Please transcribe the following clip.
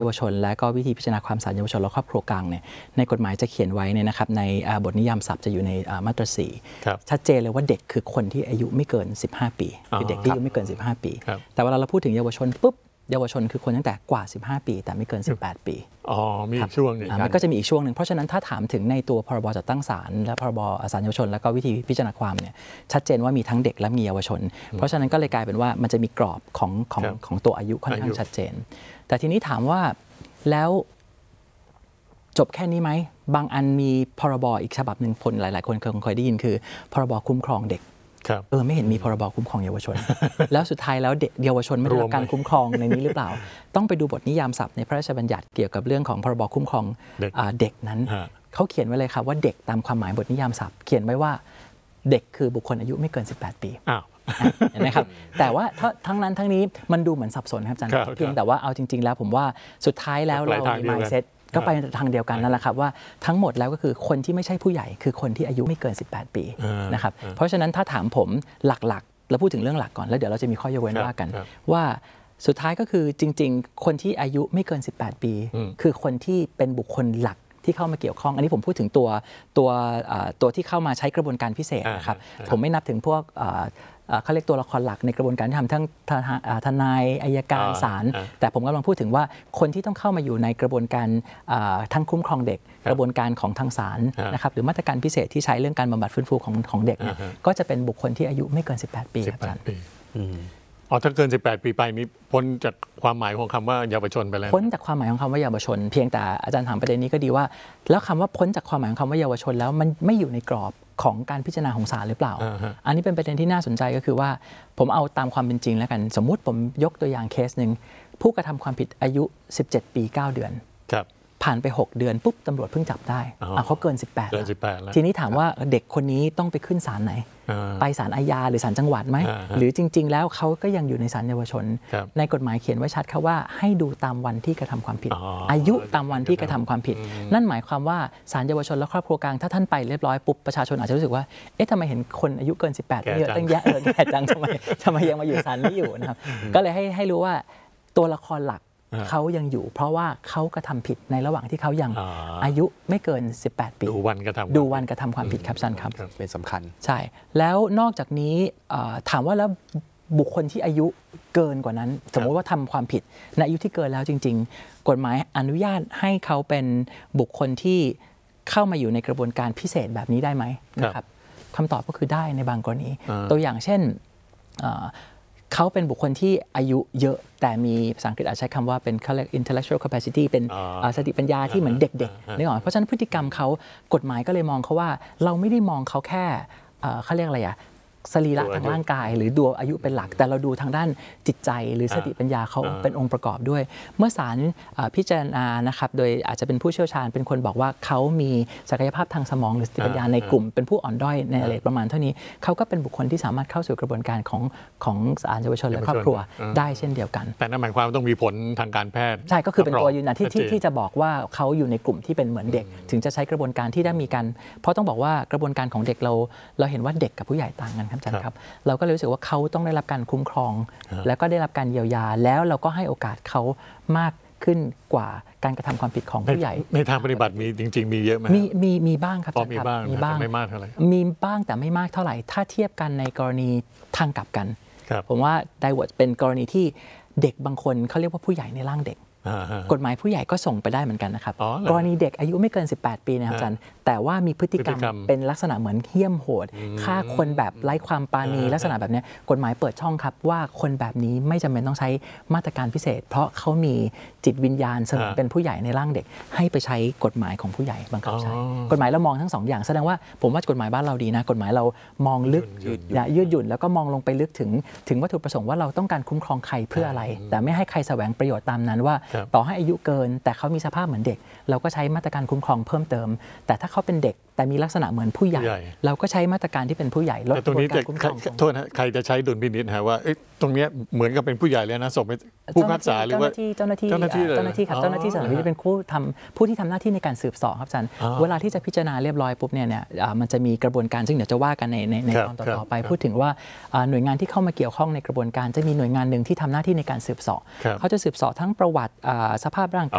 เยาวชนและก็วิธีพิจารณาความศาลเยาวชนและครอบครัวกลางเนี่ยในกฎหมายจะเขียนไว้เนี่ยนะครับในบทนิยามศัพท์จะอยู่ในมาตรา4ชัดเจนเลยว่าเด็กคือคนที่อายุไม่เกิน15ปีคือเด็กที่อายุไม่เกิน15ปีแต่เวลาเราพูดถึงเยาวชนปุ๊บเยาวชนคือคนตั้งแต่กว่า15ปีแต่ไม่เกิน18ปีมีอีกช่วงนึงมันก็จะมีอีกช่วงนึงเพราะฉะนั้นถ้าถามถึงในตัวพรบจัดตั้งศาลและพรบศาลเยาวชนแล้วก็วิธีพิจารณาความเนี่ยชัดเจนว่ามีทั้งเด็กและมีเยาวชนเพราะฉะนั้นก็เลยกลายเป็นว่ามันจะมีกรอบของตัวอายุค่อนข้างชัดเจนแต่ทีนี้ถามว่าแล้วจบแค่นี้ไหมบางอันมีพรบอีกฉบับหนึ่งหลายๆคนเคยได้ยินคือพรบคุ้มครองเด็กไม่เห็นมีพรบคุ้มครองเยาวชน แล้วสุดท้ายแล้วเยาวชนไม่ได้รับการคุ้มครองในนี้หรือเปล่าต้องไปดูบทนิยามศัพท์ในพระราชบัญญัติเกี่ยวกับเรื่องของพรบคุ้มครองเด็กนั้นเขาเขียนไว้เลยครับว่าเด็กตามความหมายบทนิยามศัพท์เขียนไว้ว่าเด็กคือบุคคลอายุไม่เกิน18ปีเห็นไหมครับแต่ว่าทั้งนั้นทั้งนี้มันดูเหมือนสับสนครับอาจารย์เพียงแต่ว่าเอาจริงๆแล้วผมว่าสุดท้ายแล้วเรามี mindsetก็ไปทางเดียวกันนั่นแหละครับว่าทั้งหมดแล้วก็คือคนที่ไม่ใช่ผู้ใหญ่คือคนที่อายุไม่เกิน18ปีนะครับเพราะฉะนั้นถ้าถามผมหลักๆเราพูดถึงเรื่องหลักก่อนแล้วเดี๋ยวเราจะมีข้อยกเว้นว่ากันว่าสุดท้ายก็คือจริงๆคนที่อายุไม่เกิน18ปีคือคนที่เป็นบุคคลหลักที่เข้ามาเกี่ยวข้องอันนี้ผมพูดถึงตัวที่เข้ามาใช้กระบวนการพิเศษนะครับผมไม่นับถึงพวกเขาเรียกตัวละครหลักในกระบวนการที่ทำทั้งทนายอัยการศาลแต่ผมกำลังพูดถึงว่าคนที่ต้องเข้ามาอยู่ในกระบวนการทั้งคุ้มครองเด็กกระบวนการของทางศาลนะครับหรือมาตรการพิเศษที่ใช้เรื่องการบำบัดฟื้นฟูของเด็กเนี่ยก็จะเป็นบุคคลที่อายุไม่เกิน18ปีครับอาจารย์ถ้าเกิน18ปีไปนี้พ้นจากความหมายของคำว่าเยาวชนไปแล้วพ้นจากความหมายของคำว่าเยาวชนเพียงแต่อาจารย์ถามประเด็นนี้ก็ดีว่าแล้วคำว่าพ้นจากความหมายของคำว่าเยาวชนแล้วมันไม่อยู่ในกรอบของการพิจารณาของศาลหรือเปล่าอันนี้เป็นประเด็นที่น่าสนใจก็คือว่าผมเอาตามความเป็นจริงแล้วกันสมมุติผมยกตัวอย่างเคสหนึ่งผู้กระทำความผิดอายุ17ปี9เดือนผ่านไป6เดือนปุ๊บตำรวจเพิ่งจับได้เขาเกิน18แล้วทีนี้ถามว่าเด็กคนนี้ต้องไปขึ้นศาลไหนไปศาลอาญาหรือศาลจังหวัดไหมหรือจริงๆแล้วเขาก็ยังอยู่ในศาลเยาวชนในกฎหมายเขียนไว้ชัดครับว่าให้ดูตามวันที่กระทำความผิดอายุตามวันที่กระทำความผิดนั่นหมายความว่าศาลเยาวชนและครอบครัวกลางถ้าท่านไปเรียบร้อยปุ๊บประชาชนอาจจะรู้สึกว่าเอ๊ะทำไมเห็นคนอายุเกิน18เยอะตั้งแยะแก่จังทำไมยังมาอยู่ศาลนี้อยู่นะครับก็เลยให้รู้ว่าตัวละครหลักเขายังอยู่เพราะว่าเขากระทำผิดในระหว่างที่เขายังอายุไม่เกิน18ปีดูวันกระทำความผิดครับอาจารย์ครับเป็นสำคัญใช่แล้วนอกจากนี้ถามว่าแล้วบุคคลที่อายุเกินกว่านั้นสมมติว่าทำความผิดในอายุที่เกินแล้วจริงๆกฎหมายอนุญาตให้เขาเป็นบุคคลที่เข้ามาอยู่ในกระบวนการพิเศษแบบนี้ได้ไหมนะครับคำตอบก็คือได้ในบางกรณีตัวอย่างเช่นเขาเป็นบุคคลที่อายุเยอะแต่มีภาษาอังกฤษอาจใช้คำว่าเป็นเขาเรียก intellectual capacity เป็นสติปัญญาที่เหมือนเด็กๆนึกออกเพราะฉะนั้นพฤติกรรมเขากฎหมายก็เลยมองเขาว่าเราไม่ได้มองเขาแค่เขาเรียกอะไรสรีระทางร่างกายหรือดูอายุเป็นหลักแต่เราดูทางด้านจิตใจหรือสติปัญญาเขาเป็นองค์ประกอบด้วยเมื่อศาลพิจารณานะครับโดยอาจจะเป็นผู้เชี่ยวชาญเป็นคนบอกว่าเขามีศักยภาพทางสมองหรือสติปัญญาในกลุ่มเป็นผู้อ่อนด้อยในอะไรประมาณเท่านี้เขาก็เป็นบุคคลที่สามารถเข้าสู่กระบวนการของศาลเยาวชนและครอบครัวได้เช่นเดียวกันแต่นั่นหมายความต้องมีผลทางการแพทย์ใช่ก็คือเป็นตัวยืนยันที่จะบอกว่าเขาอยู่ในกลุ่มที่เป็นเหมือนเด็กถึงจะใช้กระบวนการที่ได้มีการเพราะต้องบอกว่ากระบวนการของเด็กเราเห็นว่าเด็กกับผู้ใหญ่ต่างกันครับอาจารย์ครับเราก็เลยรู้สึกว่าเขาต้องได้รับการคุ้มครองแล้วก็ได้รับการเยียวยาแล้วเราก็ให้โอกาสเขามากขึ้นกว่าการกระทำความผิดของผู้ใหญ่ในทางปฏิบัติมีจริงๆมีเยอะไหมมีบ้างครับมีบ้างไม่มากเท่าไหร่มีบ้างแต่ไม่มากเท่าไหร่ถ้าเทียบกันในกรณีทางกลับกันผมว่าไดเวิร์ดเป็นกรณีที่เด็กบางคนเขาเรียกว่าผู้ใหญ่ในร่างเด็กกฎหมายผู้ใหญ่ก็ส่งไปได้เหมือนกันนะครับกรณีเด็กอายุไม่เกิน18ปีนะครับอาจารย์แต่ว่ามีพฤติกรรมเป็นลักษณะเหมือนเหี้ยมโหดฆ่าคนแบบไร้ความปราณีลักษณะแบบนี้กฎหมายเปิดช่องครับว่าคนแบบนี้ไม่จำเป็นต้องใช้มาตรการพิเศษเพราะเขามีจิตวิญญาณเสมือนเป็นผู้ใหญ่ในร่างเด็กให้ไปใช้กฎหมายของผู้ใหญ่บังคับใช้กฎหมายเรามองทั้ง2อย่างแสดงว่าผมว่ากฎหมายบ้านเราดีนะกฎหมายเรามองลึกยืดหยุ่นแล้วก็มองลงไปลึกถึงวัตถุประสงค์ว่าเราต้องการคุ้มครองใครเพื่ออะไรแต่ไม่ให้ใครแสวงประโยชน์ตามนั้นว่าต่อให้อายุเกินแต่เขามีสภาพเหมือนเด็กเราก็ใช้มาตรการคุ้มครองเพิ่มเติมแต่ถ้าเขาเป็นเด็กแต่มีลักษณะเหมือนผู้ใหญ่เราก็ใช้มาตรการที่เป็นผู้ใหญ่ลดตรงนี้จะโทษนะใครจะใช้ดุลพินิจฮะว่าตรงนี้เหมือนกับเป็นผู้ใหญ่แล้วนะส่งไปผู้พิพากษาหรือว่าเจ้าหน้าที่ครับเจ้าหน้าที่สารวิทย์จะเป็นผู้ที่ทำหน้าที่ในการสืบสอบครับอาจารย์เวลาที่จะพิจารณาเรียบร้อยปุ๊บเนี่ยมันจะมีกระบวนการซึ่งเดี๋ยวจะว่ากันในตอนต่อไปพูดถึงว่าหน่วยงานที่เข้ามาเกี่ยวข้องในกระบวนการจะมีหน่วยงานหนึ่งที่ทำหน้าที่ในการสืบสอบเขาจะสืบสอบทั้งประวัติสภาพร่างกาย